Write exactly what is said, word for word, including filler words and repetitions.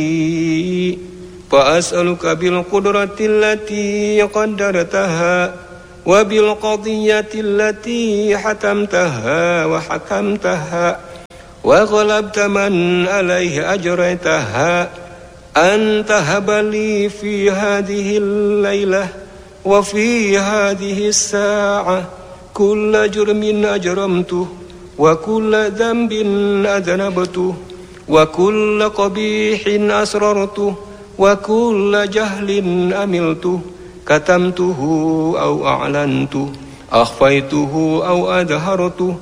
فأسألك بالقدرة التي قدرتها وبالقضية التي حتمتها وحكمتها وغلبت من عليه أجريتها أن تهب لي في هذه الليلة وفي هذه الساعة كل جرم أجرمته وكل ذنب أذنبته وكل قبيح أسررته وكل جهل أملته كتمته أو أعلنته أخفيته أو أظهرته